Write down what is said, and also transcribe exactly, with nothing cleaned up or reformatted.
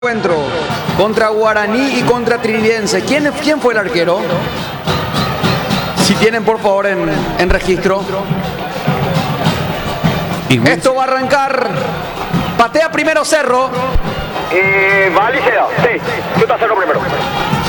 Encuentro contra Guaraní y contra Trinidense. ¿Quién, quién fue el arquero? Si tienen por favor en, en registro. Esto va a arrancar. Patea primero Cerro. Eh, va Licea, sí, chuta Cerro primero.